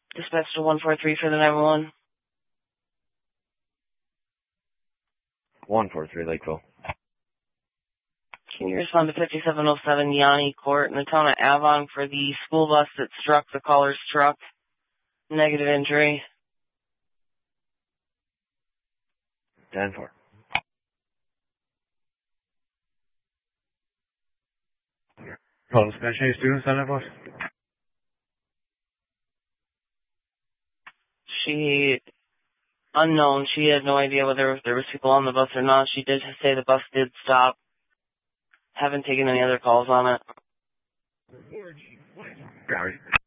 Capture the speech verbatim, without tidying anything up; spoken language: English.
Dispatch to one four three for the nine one one. one four three, Lakeville. Can you respond to fifty-seven oh seven Yanni Court in the town of Avon for the school bus that struck the caller's truck? Negative injury. ten four. Call special students on that bus? She, unknown, she had no idea whether there was people on the bus or not. She did say the bus did stop. Haven't taken any other calls on it. Gary.